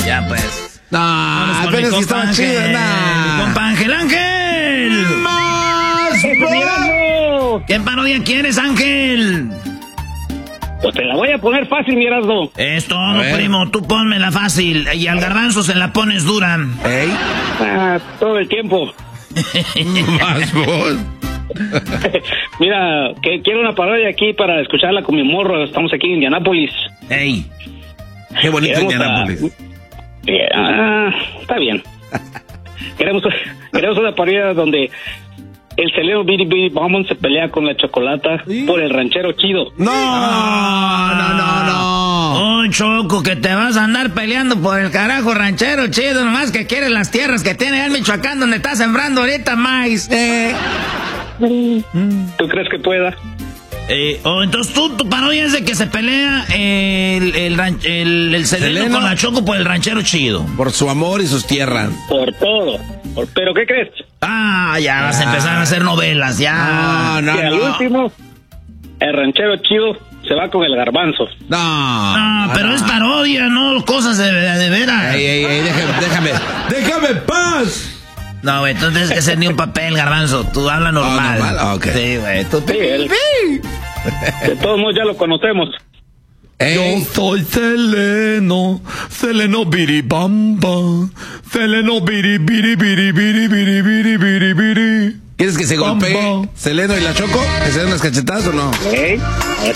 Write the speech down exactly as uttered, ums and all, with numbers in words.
Ya pues. No, apenas que estaba chido, nah. Mi compa Ángel, Ángel. ¡Más! ¡Mirando! ¿Qué parodia quieres, Ángel? Pues te la voy a poner fácil, Mirando. Es todo, primo. Tú ponmela fácil. Y al garbanzo se la pones dura. ¿Ey? Ah, todo el tiempo. Más vos. Mira, que quiero una parodia aquí para escucharla con mi morro. Estamos aquí en Indianápolis. Ey. Qué bonito Queremos Indianápolis. a- Eh, ah, está bien. queremos, queremos una parodia donde el Seleno Biri Biri Bombón se pelea con la Chocolata ¿Sí? por el ranchero chido. No, no, no, no. Oh, Choco, que te vas a andar peleando por el carajo ranchero chido, nomás que quieres las tierras que tiene el Michoacán donde está sembrando ahorita maíz. Eh. ¿Tú crees que pueda? Eh, oh, entonces tú, tu parodia es de que se pelea el, el, ran- el, el Seleno Seleno. con la Choco por el ranchero chido. Por su amor y sus tierras. Por todo. Por- ¿Pero qué crees? Ah, ya vas a empezar a hacer novelas, ya. No, no, que al no. último, el ranchero chido se va con el garbanzo. No. No, pero es parodia, no cosas de, de veras. Ey, ey, ey, déjame, déjame. ¡Déjame en paz! No, güey, tú no tienes que ser ni un papel, garbanzo. Tú habla normal. normal, ah, ok. Sí, güey. Tú Sí, él. De todos modos ya lo conocemos. Ey. Yo soy Seleno, Seleno biribamba, Seleno biri biri biri biri biri biri biri biri. ¿Quieres que se golpee Bamba. Seleno y la Choco? ¿Que se den unas cachetadas o no? ¿Eh?